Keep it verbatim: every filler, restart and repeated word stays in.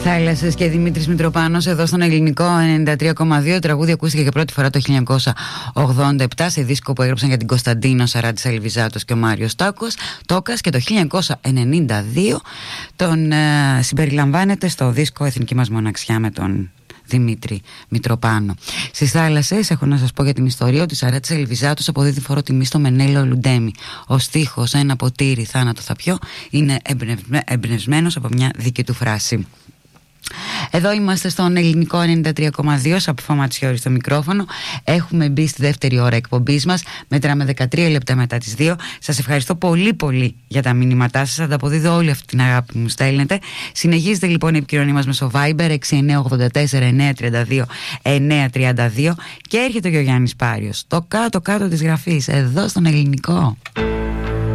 Θάλασσες και Δημήτρης Μητροπάνος εδώ στον Ελληνικό ενενήντα τρία κόμμα δύο. Τραγούδι ακούστηκε για πρώτη φορά το χίλια εννιακόσια ογδόντα επτά σε δίσκο που έγραψαν για την Κωνσταντίνο Σαράντης Αλβιζάτος και ο Μάριος Τάκος Τόκας, και το χίλια εννιακόσια ενενήντα δύο τον ε, συμπεριλαμβάνεται στο δίσκο Εθνική μας Μοναξιά με τον Δημήτρη Μητροπάνο. Στις θάλασσες έχω να σας πω για την ιστορία ότι Σαράτης Αλβιζάτος αποδίδει φορό τιμή στο Μενέλαο Λουντέμι. Ο στίχος «Ένα ποτήρι θάνατο θα πιω» είναι εμπνευσμένος από μια δική του φράση. Εδώ είμαστε στον Ελληνικό ενενήντα τρία κόμμα δύο, Σαπφό Ματσιώρη στο μικρόφωνο. Έχουμε μπει στη δεύτερη ώρα εκπομπής μας. Μετράμε δεκατρία λεπτά μετά τις δύο. Σας ευχαριστώ πολύ πολύ για τα μηνύματά σας. Ανταποδίδω όλη αυτή την αγάπη που μου στέλνετε. Συνεχίζεται λοιπόν η επικοινωνία μας μέσω Viber έξι εννιά ογδόντα τέσσερα εννιά τριάντα δύο εννιά τριάντα δύο και έρχεται και ο Γιάννης Πάριος. Το κάτω κάτω της γραφής, εδώ στον Ελληνικό.